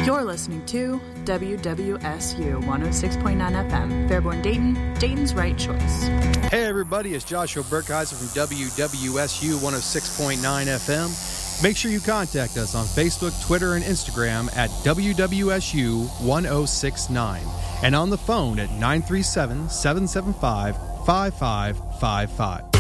You're listening to WWSU 106.9 FM, Fairborn, Dayton, Dayton's right choice. Hey everybody, it's Joshua Burkheiser from WWSU 106.9 FM. Make sure you contact us on Facebook, Twitter, and Instagram at WWSU 1069 and on the phone at 937-775-5555.